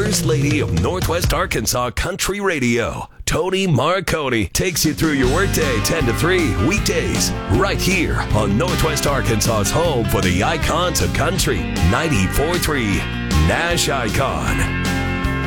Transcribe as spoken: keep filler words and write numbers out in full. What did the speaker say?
First Lady of Northwest Arkansas Country Radio, Tony Marconi, takes you through your workday ten to three weekdays right here on Northwest Arkansas's home for the icons of country, ninety-four point three Nash Icon.